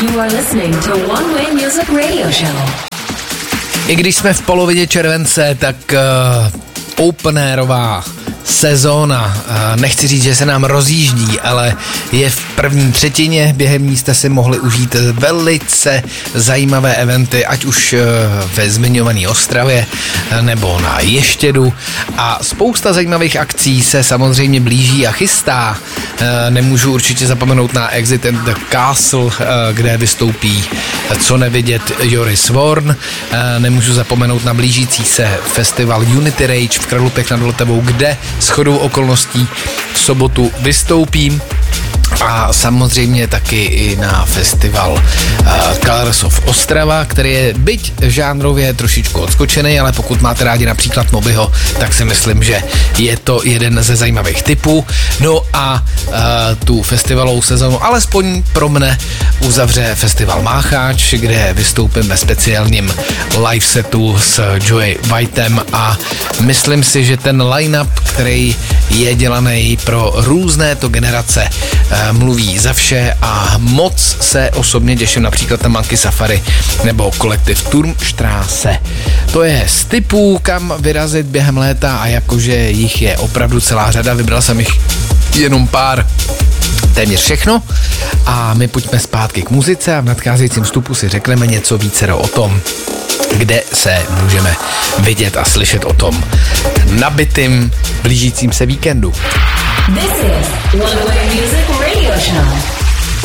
You are listening to One Way Music Radio Show. I když jsme v polovině července, tak open-airová sezóna, nechci říct, že se nám rozjíždí, ale je v první třetině, během ní jste si mohli užít velice zajímavé eventy, ať už ve zmiňované Ostravě nebo na Ještědu, a spousta zajímavých akcí se samozřejmě blíží a chystá. Nemůžu určitě zapomenout na Exit and the Castle, kde vystoupí Co nevidět Joris Vorn. Nemůžu zapomenout na blížící se festival Unity Rage v Kralupech nad Vltavou, kde shodou okolností v sobotu vystoupím. A samozřejmě taky i na festival Colors of Ostrava, který je byť žánrově trošičku odskočený, ale pokud máte rádi například Mobyho, tak si myslím, že je to jeden ze zajímavých typů. No a tu festivalovou sezonu alespoň pro mne uzavře festival Mácháč, kde vystoupím ve speciálním live setu s Joey Whitem a myslím si, že ten line-up, který je dělaný pro různé to generace, mluví za vše a moc se osobně těším například na Monkey Safari nebo kolektiv Turmstrasse. To je z typů, kam vyrazit během léta, a jakože jich je opravdu celá řada, vybral jsem jich jenom pár, téměř všechno, a my pojďme zpátky k muzice a v nadcházejícím vstupu si řekneme něco vícero o tom, kde se můžeme vidět a slyšet o tom nabitým blížícím se víkendu. This is One Way Music Radio Show.